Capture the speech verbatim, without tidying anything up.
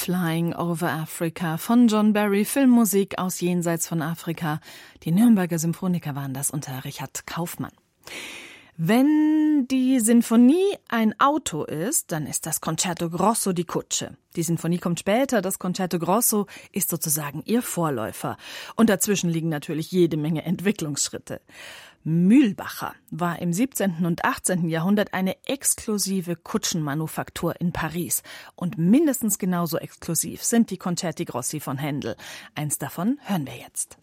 Flying over Africa von John Barry, Filmmusik aus Jenseits von Afrika. Die Nürnberger Symphoniker waren das unter Richard Kaufmann. Wenn die Sinfonie ein Auto ist, dann ist das Concerto Grosso die Kutsche. Die Sinfonie kommt später, das Concerto Grosso ist sozusagen ihr Vorläufer. Und dazwischen liegen natürlich jede Menge Entwicklungsschritte. Mühlbacher war im siebzehnten und achtzehnten Jahrhundert eine exklusive Kutschenmanufaktur in Paris. Und mindestens genauso exklusiv sind die Concerti Grossi von Händel. Eins davon hören wir jetzt.